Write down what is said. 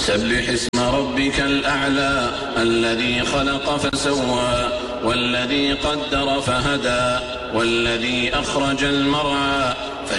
سبح اسم ربك الأعلى الذي خلق فسوى والذي قدر فهدى والذي أخرج المرعى